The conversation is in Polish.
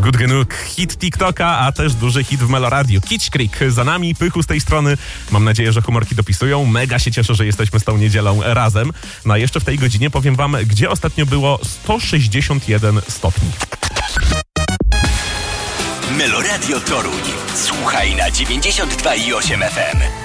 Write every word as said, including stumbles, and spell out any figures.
Good Genug, hit TikToka, a też duży hit w Meloradiu. Kitsch Creek za nami, Pychu z tej strony. Mam nadzieję, że humorki dopisują. Mega się cieszę, że jesteśmy z tą niedzielą razem. No a jeszcze w tej godzinie powiem wam, gdzie ostatnio było sto sześćdziesiąt jeden stopni. Meloradio Toruń. Słuchaj na dziewięćdziesiąt dwa i osiem F M.